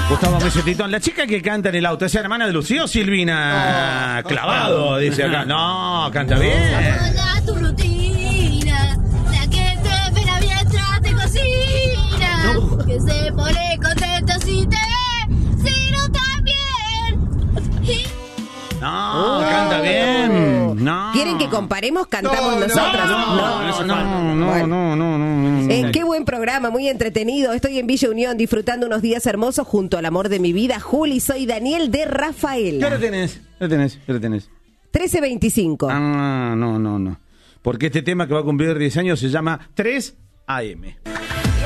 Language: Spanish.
Gustavo Mesetitón, la chica que canta en el auto, ¿es hermana de Lucía o Silvina? Clavado, dice acá. No, canta bien. Hola, tu rutina, la que te espera mientras te cocina, que se pone contento si te ve, si no también. No, canta bien. No. ¿Quieren que comparemos? Cantamos nosotras. No. Qué buen programa, muy entretenido. Estoy en Villa Unión disfrutando unos días hermosos junto al amor de mi vida, Juli. Soy Daniel de Rafael. ¿Qué hora tenés? ¿Qué hora tenés? 13:25. Ah, no. Porque este tema que va a cumplir 10 años se llama 3 AM.